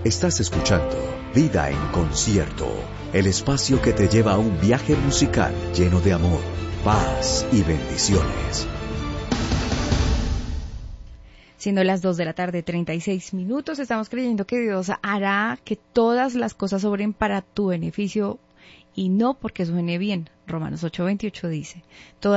Estás escuchando Vida en Concierto, el espacio que te lleva a un viaje musical lleno de amor, paz y bendiciones. Siendo las 2:36 p.m, estamos creyendo que Dios hará que todas las cosas obren para tu beneficio y no porque suene bien. Romanos 8:28 dice,